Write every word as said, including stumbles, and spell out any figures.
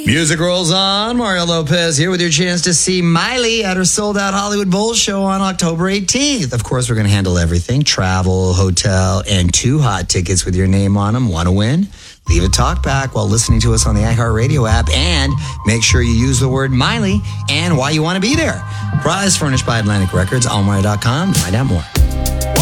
Music rolls on. Mario Lopez here with your chance to see Miley at her sold-out Hollywood Bowl show on October eighteenth. Of course, we're going to handle everything. Travel, hotel, and two hot tickets with your name on them. Want to win? Leave a talk back while listening to us on the iHeartRadio app, and make sure you use the word Miley and why you want to be there. Prize furnished by Atlantic Records, Almari dot com. Find out more.